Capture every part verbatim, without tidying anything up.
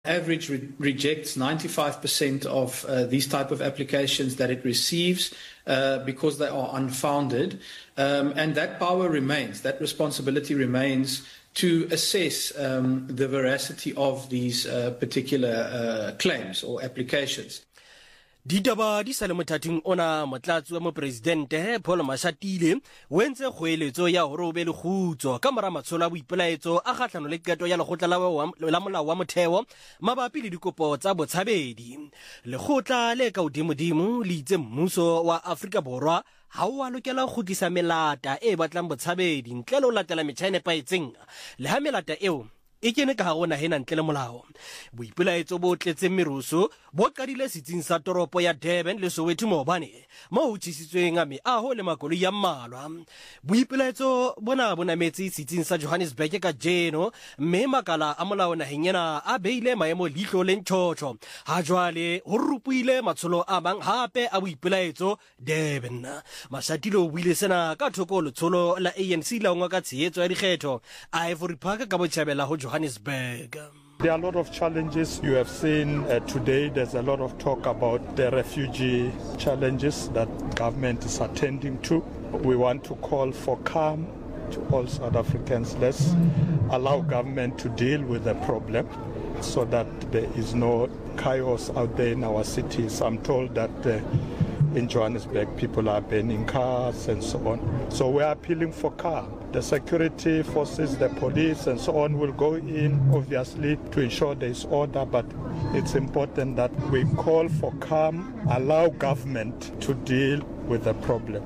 Average re rejects ninety-five percent of uh, these type of applications that it receives uh, because they are unfounded. Um, and that power remains, that responsibility remains to assess um, the veracity of these uh, particular uh, claims or applications. Ditaba di sale mothating ona motlatsi wa mo presidente Paul Mashatile wentse kgoeletso ya hore o be le khutso ka mora matshola boipelaetso a gatlhano le keto ya legotla la molao wa motheo mabapi le dikopo tsa botshabedi. Legotla le ka odimodimo le itse mmuso wa Afrika Borwa ha o a lokela go tlisa melata e batlang botshabedi ntle le o latela metjha e nepaetseng le ha melata eo e kene ka gona hena ntle le molao. Boipelaetso bo tletse meruso bo qadile setsing sa toropo ya Durban le Soweto mobane mo ho tsisitsweng a meaho le makolo ya mmalwa. Boipelaetso bona bona metsi setsing sa Johannesburg ka jeno mme makala a molao naheng ena a beile maemo lihlo le ntshotho ha jwale ho rupuile matsholo a bang hape a boipelaetso Durban. Mashatile o buile sena ka thoko letsholo la A N C la ngwa ka tshehetso ya dikgetho Ivory Park ka botjhabela ho Johannesburg. There are a lot of challenges you have seen uh, today. There's a lot of talk about the refugee challenges that government is attending to. We want to call for calm to all South Africans. Let's allow government to deal with the problem so that there is no chaos out there in our cities. I'm told that uh, in Johannesburg people are burning cars and so on. So we are appealing for calm. The security forces, the police and so on will go in obviously to ensure there is order, but it's important that we call for calm, allow government to deal with the problem.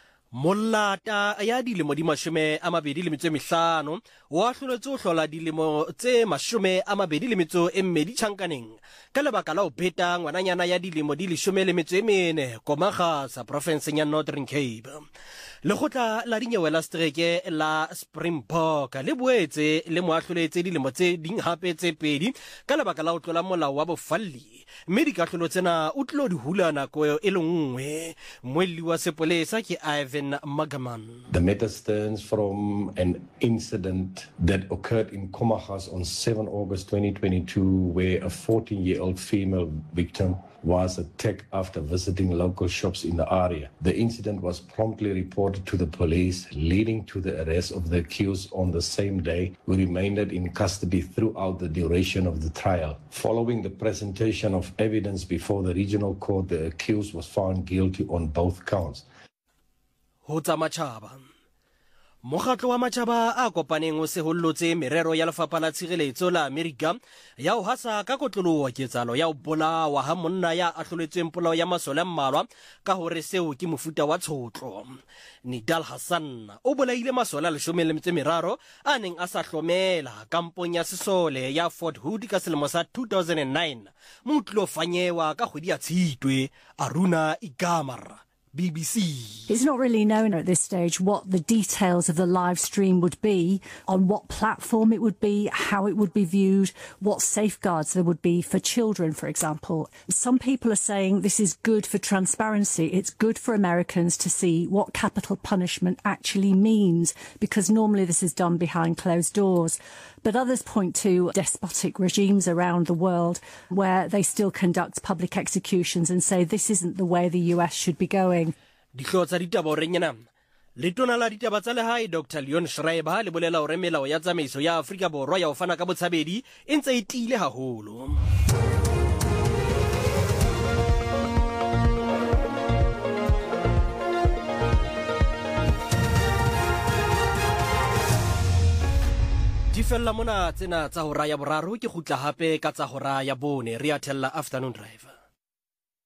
Molata ya dilemo di mashome a mabedi le metso e mehlano wa hloletse ho hlola dilemo tse mashome a mabedi le metso e mmedi tjhankaneng ka lebaka la ho pheta ngwananyana ya dilemo di leshome le metso e mene Komagasa provinceng ya Northern Cape. Legotla la dinyewe la streke la Springbok le boetse le mo ahloletse dilemo tse ding hape tse pedi ka lebaka la ho tlola molao wa bofalli mme dikahlolo tsena o tlo di hula nako e le nngwe. Moelli wa sepolesa ke Ivan Magaman. The matter stems from an incident that occurred in Komagasa on seventh August twenty twenty-two where a fourteen-year-old female victim was attacked after visiting local shops in the area. The incident was promptly reported to the police, leading to the arrest of the accused on the same day, who remained in custody throughout the duration of the trial. Following the presentation of evidence before the regional court, the accused was found guilty on both counts. Hotsa Machaba Mokgatlo wa matjhaba a kopaneng o se hollotse merero ya lefapha la tshireletso la Amerika ya ho hasa ka kotloloho ketsalo ya ho bolawa ha monna ya ahloletsweng polao ya masole a mmalwa ka hore seo ke mofuta wa tshotlo. Nidal Hassan o bolaile masole a leshome le metso e meraro a neng a sa hlomela kampong ya Sesole ya Fort Hood ka selemo sa two thousand nine mo tlo fanyewa ka kgwedi ya Tshitwe. Aruna Igamar, B B C. It's not really known at this stage what the details of the live stream would be, on what platform it would be, how it would be viewed, what safeguards there would be for children, for example. Some people are saying this is good for transparency. It's good for Americans to see what capital punishment actually means, because normally this is done behind closed doors. But others point to despotic regimes around the world where they still conduct public executions and say this isn't the way the U S should be going. Dihlotsa ditaba renyana letona la ditaba tsa lehae Doctor Leon Schreiber le bolela hore melao ya tsamaiso ya Afrika Borwa ya ho fana ka botshabedi e ntse e tiile haholo. Di fella mona tsena tsa hora ya boraro ke gutla hape ka tsa hora ya bone re a thella afternoon drive.